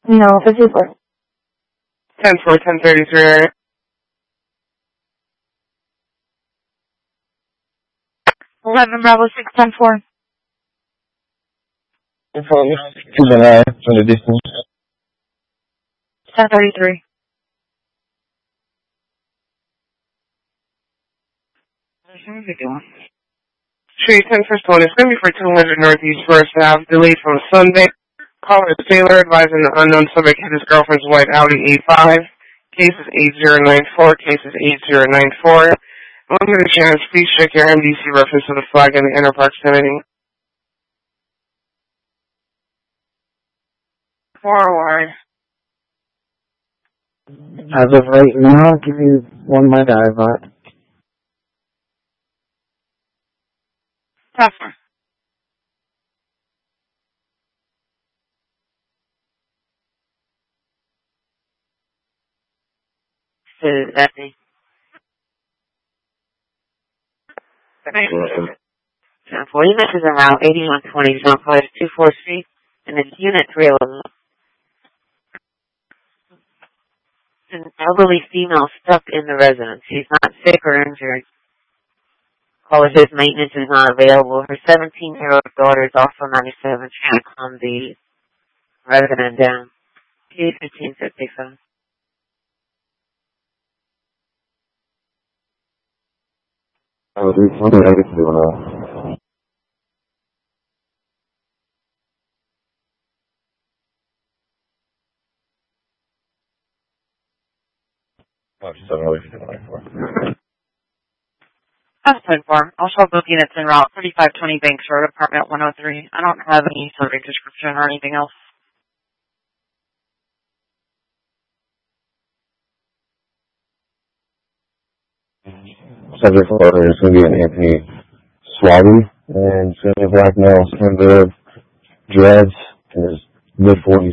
No, 54. 10-4, 1033. 11 Bravo 6, 10-4. Keep an eye from the distance. 1033. How's it going? Tree 10 first one. It's going to be for 200 Northeast First Ave. Delayed from Sunday. Caller is Taylor advising the unknown subject hit his girlfriend's white Audi A5. Case is 8094. Case is 8094. When you get a chance, please check your MDC reference to the flag in the inner proximity. Forward. As of right now, give me 1 minute, Ivot. Tougher. That's me. So 40 minutes is around 8120 Zone 524 Street, and it's Unit 311. An elderly female stuck in the residence. She's not sick or injured. Caller says maintenance is not available. Her 17-year-old daughter is off on 97 trying to calm the resident down. P1555. Oh, there's something I can do now. Oh, 704. That's 10-4. Also booking it's en route 3520 Banks Road, apartment 103. I don't have any survey description or anything else. Subject order is going to be an Anthony Swabby, and it's going to be a black male, skin beard, dreads, in his mid-40s.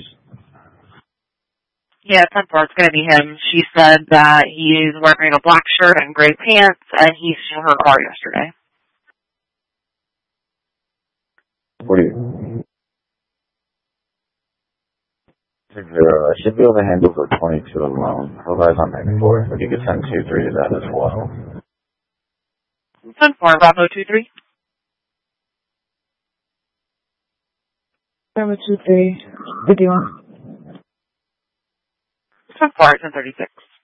Yeah, 10-4. It's going to be him. She said that he's wearing a black shirt and gray pants, and he stole her car yesterday. What do you? I should be able to handle for 22 alone. Otherwise, I'm paying for it. If you could send 2-3 to that as well. 10-4, Bravo 23. Bravo 23. What do you want? 10-4, 1036.